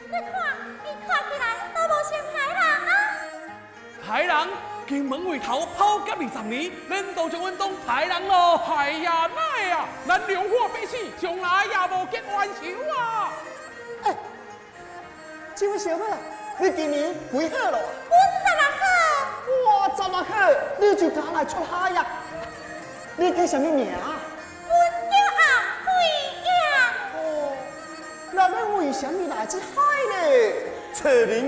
你看起来都无像歹人啊！ 歹人金门回头抛甲20年，恁都将阮当歹人咯？ 哎呀，哪会啊？咱流火必死，从来也无结冤仇啊！ 哎，这位小妹，你今年几好了？ 我我10好，你就敢来出海呀？你叫什么名啊？ 阮叫红水英。 哦，那么为什么来这海呢？找人